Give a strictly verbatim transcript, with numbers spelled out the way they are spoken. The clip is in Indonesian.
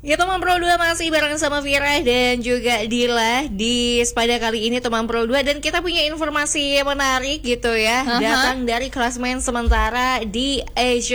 Ya, Teman Pro dua masih bareng sama Vira dan juga Dila di Spada kali ini, Teman Pro dua. Dan kita punya informasi menarik gitu ya, uh-huh. datang dari klasemen sementara di Asia